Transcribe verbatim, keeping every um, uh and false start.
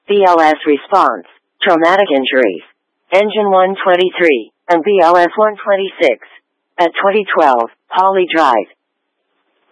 B L S response, traumatic injuries. Engine one twenty-three, and B L S one twenty-six. At twenty twelve, Poly Drive.